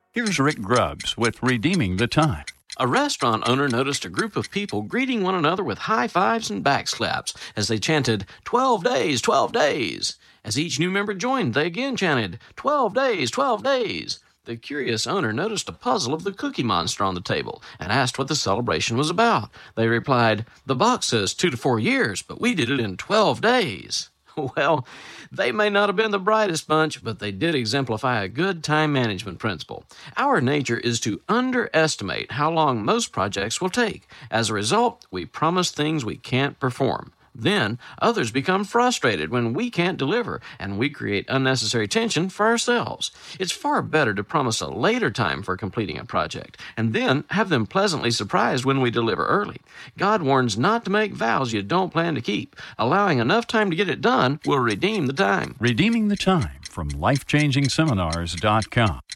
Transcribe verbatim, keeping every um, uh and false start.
Here's Rick Grubbs with Redeeming the Time. A restaurant owner noticed a group of people greeting one another with high fives and backslaps as they chanted, twelve days, twelve days. As each new member joined, they again chanted, twelve days, twelve days. The curious owner noticed a puzzle of the Cookie Monster on the table and asked what the celebration was about. They replied, the box says two to four years, but we did it in twelve days. Well, they may not have been the brightest bunch, but they did exemplify a good time management principle. Our nature is to underestimate how long most projects will take. As a result, we promise things we can't perform. Then, others become frustrated when we can't deliver, and we create unnecessary tension for ourselves. It's far better to promise a later time for completing a project, and then have them pleasantly surprised when we deliver early. God warns not to make vows you don't plan to keep. Allowing enough time to get it done will redeem the time. Redeeming the Time from life changing seminars dot com.